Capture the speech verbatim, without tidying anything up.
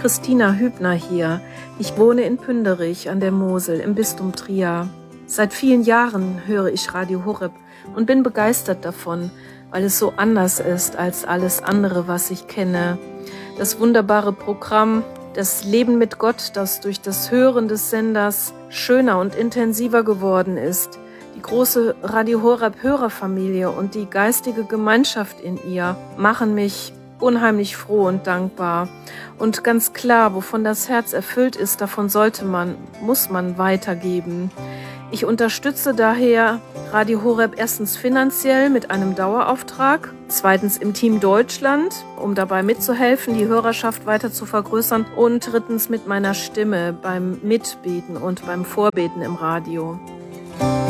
Christina Hübner hier. Ich wohne in Pünderich an der Mosel im Bistum Trier. Seit vielen Jahren höre ich Radio Horeb und bin begeistert davon, weil es so anders ist als alles andere, was ich kenne. Das wunderbare Programm, das Leben mit Gott, das durch das Hören des Senders schöner und intensiver geworden ist. Die große Radio Horeb Hörerfamilie und die geistige Gemeinschaft in ihr machen mich unheimlich froh und dankbar. Und ganz klar, wovon das Herz erfüllt ist, davon sollte man, muss man weitergeben. Ich unterstütze daher Radio Horeb erstens finanziell mit einem Dauerauftrag, zweitens im Team Deutschland, um dabei mitzuhelfen, die Hörerschaft weiter zu vergrößern, und drittens mit meiner Stimme beim Mitbeten und beim Vorbeten im Radio.